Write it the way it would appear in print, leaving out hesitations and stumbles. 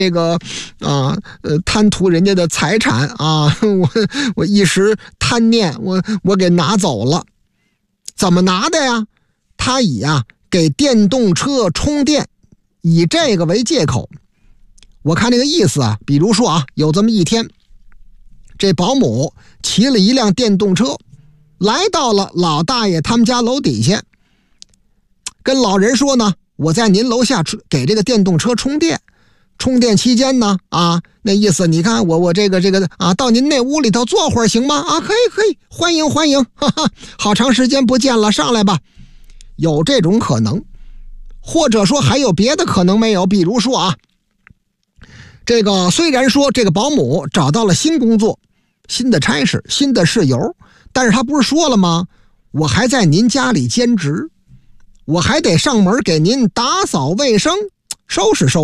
贪图人家的财产啊，我一时贪念，我给拿走了。怎么拿的呀？他以给电动车充电，以这个为借口。我看这个意思比如说有这么一天，这保姆骑了一辆电动车，来到了老大爷他们家楼底下，跟老人说呢，我在您楼下给这个电动车充电。充电期间呢，那意思你看我这个到您那屋里头坐会儿行吗？可以，欢迎，哈哈，好长时间不见了，上来吧。有这种可能，或者说还有别的可能没有？比如说这个虽然说这个保姆找到了新工作、新的差事、新的事由，但是他不是说了吗？我还在您家里兼职，我还得上门给您打扫卫生，收拾